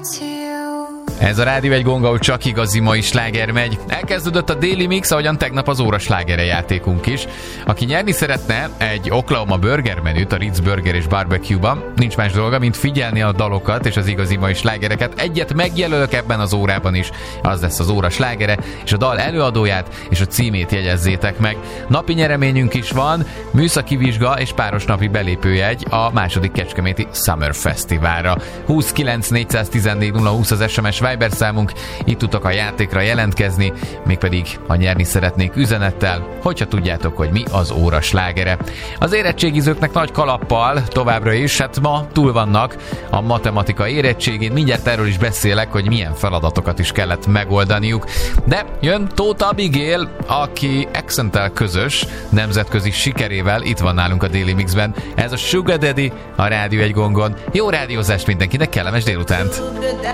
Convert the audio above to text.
Ez a Rádió egy Gong, ahol csak igazi mai sláger megy. Elkezdődött a Daily Mix, ahogyan tegnap az óra slágere játékunk is. Aki nyerni szeretne egy Oklahoma burger menüt a Ritz Burger és Barbecue-ban, nincs más dolga, mint figyelni a dalokat és az igazi mai slágereket. Egyet megjelölök ebben az órában is, az lesz az óra slágere, és a dal előadóját és a címét jegyezzétek meg. Napi nyereményünk is van, műszaki vizsga és páros napi belépőjegy a második Kecskeméti Summer Fesztiválra. 29 414 020 az SMS Viber számunk, itt tudtok a játékra jelentkezni, mégpedig ha nyerni szeretnék üzenettel, hogyha tudjátok, hogy mi az óra slágere. Az érettségizőknek nagy kalappal továbbra is, hát ma túl vannak a matematika érettségén, mindjárt erről is beszélek, hogy milyen feladatokat is kellett megoldaniuk. De jön Tóth Abigail, aki Accenttel közös nemzetközi sikerével itt van nálunk a Daily Mixben. Ez a Sugar Daddy a Rádió egy Gongon. Jó rádiózást mindenkinek, kellemes délutánt!